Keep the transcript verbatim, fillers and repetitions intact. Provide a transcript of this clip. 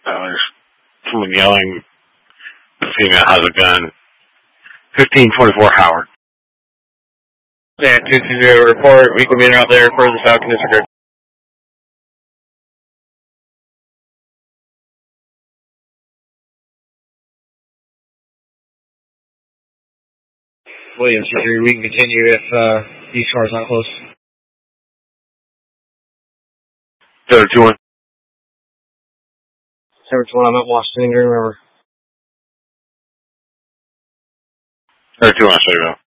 Uh, there's someone yelling. The female has a gun. fifteen forty-four Howard. Yeah, two two zero report. Weekly meter out there for the Falcon District. Williams, we can continue if uh, these cars not close. Third two one. Third one, I'm at Washington Green River. Third two one, I say go.